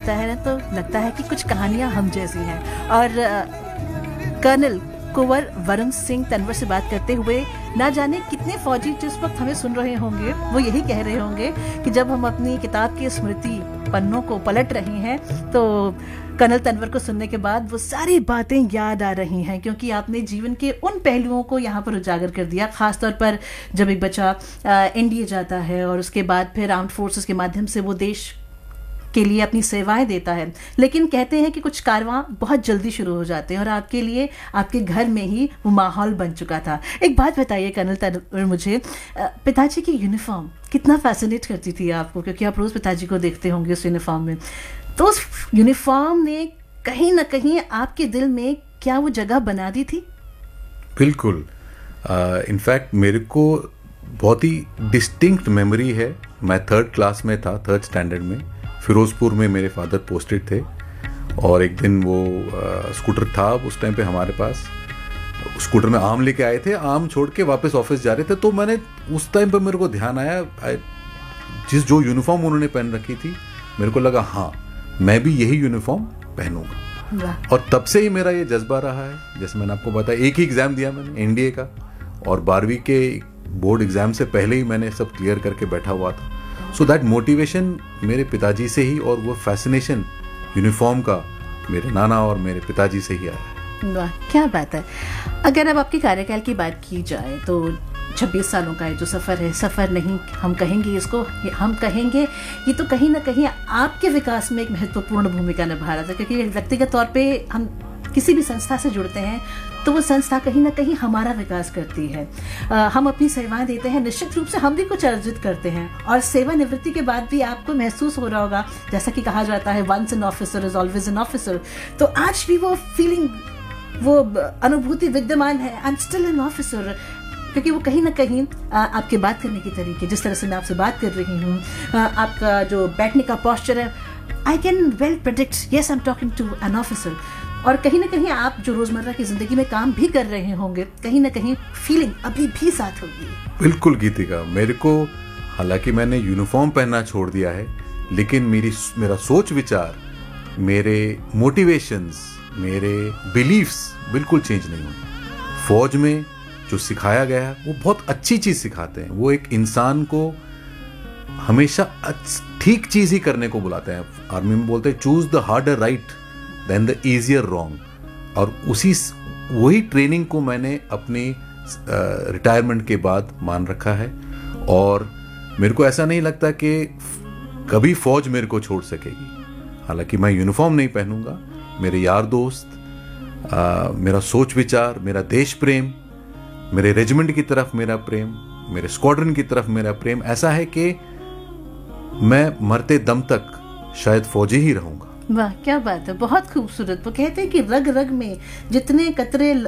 होता है ना तो लगता है कि कुछ कहानियां हम जैसी हैं। और कर्नल कुंवर वरुण सिंह तंवर से बात करते हुए ना जाने कितने फौजी जिस वक्त हमें सुन रहे होंगे वो यही कह रहे होंगे कि जब हम अपनी किताब के स्मृति पन्नों को पलट रहे हैं तो कर्नल तंवर को सुनने के बाद वो सारी बातें याद आ रही हैं, क्योंकि आपने जीवन के उन पहलुओं को यहाँ पर उजागर कर दिया। खासतौर पर जब एक बच्चा एनडीए जाता है और उसके बाद फिर आर्म्ड फोर्सेस के माध्यम से वो देश के लिए अपनी सेवाएं देता है, लेकिन कहते हैं कि कुछ कारवां बहुत जल्दी शुरू हो जाते हैं और आपके लिए आपके घर में ही वो माहौल बन चुका था। एक बात बताइए कर्नल तंवर मुझे, पिताजी की यूनिफॉर्म कितना फैसिनेट करती थी आपको, क्योंकि आप रोज पिताजी को देखते होंगे उस यूनिफॉर्म में, तो उस यूनिफॉर्म ने कहीं ना कहीं आपके दिल में क्या वो जगह बना दी थी? बिल्कुल। इनफैक्ट मेरे को बहुत ही डिस्टिंक्ट मेमोरी है। मैं 3rd क्लास में था, 3rd स्टैंडर्ड में, फिरोजपुर में मेरे फादर पोस्टेड थे और एक दिन वो स्कूटर था उस टाइम पे हमारे पास, स्कूटर में आम लेके आए थे, आम छोड़ के वापस ऑफिस जा रहे थे, तो मैंने उस टाइम पे मेरे को ध्यान आया जो यूनिफॉर्म उन्होंने पहन रखी थी, मेरे को लगा हाँ मैं भी यही यूनिफॉर्म पहनूंगा। और तब से ही मेरा ये जज्बा रहा है। जैसे मैंने आपको बताया, एक ही एग्जाम दिया मैंने एनडीए का, और 12वीं के बोर्ड एग्जाम से पहले ही मैंने सब क्लियर करके बैठा हुआ था। सो दैट मोटिवेशन मेरे पिताजी से ही, और वो फैसिनेशन यूनिफॉर्म का मेरे नाना और मेरे पिताजी से ही आया है। वाह क्या बात है। अगर अब आपके कार्यकाल की बात की जाए तो 26 सालों का ये जो सफ़र है, सफ़र नहीं हम कहेंगे इसको, हम कहेंगे ये तो कहीं ना कहीं आपके विकास में एक महत्वपूर्ण भूमिका निभा रहा था, क्योंकि व्यक्तिगत तौर पे हम किसी भी संस्था से जुड़ते हैं तो वो संस्था कहीं ना कहीं हमारा विकास करती है। हम अपनी सेवाएं देते हैं, निश्चित रूप से हम भी कुछ अर्जित करते हैं, और सेवानिवृत्ति के बाद भी आपको महसूस हो रहा होगा, जैसा कि कहा जाता है once an officer is always an officer, तो आज भी वो फीलिंग, वो अनुभूति विद्यमान है, I am still an officer, क्योंकि वो कहीं ना कहीं आपके बात करने के तरीके, जिस तरह से मैं आपसे बात कर रही हूँ, आपका जो बैठने का पोस्चर है, I can well predict yes I am talking to an officer. और कहीं ना कहीं आप जो रोजमर्रा की जिंदगी में काम भी कर रहे होंगे, कहीं ना कहीं फीलिंग अभी भी साथ होगी। बिल्कुल गीतिका, मेरे को हालांकि मैंने यूनिफॉर्म पहनना छोड़ दिया है, लेकिन मेरा सोच विचार, मेरे मोटिवेशंस, मेरे बिलीफ्स बिल्कुल चेंज नहीं हुए। फौज में जो सिखाया गया है वो बहुत अच्छी चीज सिखाते हैं। वो एक इंसान को हमेशा ठीक चीज ही करने को बुलाते हैं। आर्मी में बोलते हैं choose the harder right then the easier wrong. और वही ट्रेनिंग को मैंने अपनी रिटायरमेंट के बाद मान रखा है, और मेरे को ऐसा नहीं लगता कि कभी फौज मेरे को छोड़ सकेगी। हालांकि मैं यूनिफॉर्म नहीं पहनूंगा, मेरे यार दोस्त, मेरा सोच विचार, मेरा देश प्रेम, मेरे रेजिमेंट की तरफ मेरा प्रेम, मेरे स्क्वाड्रन की तरफ मेरा प्रेम ऐसा है कि मैं मरते दम तक शायद फौजी ही रहूंगा। वाह क्या बात है, बहुत खूबसूरत। वो कहते हैं कि रग रग में जितने कतरे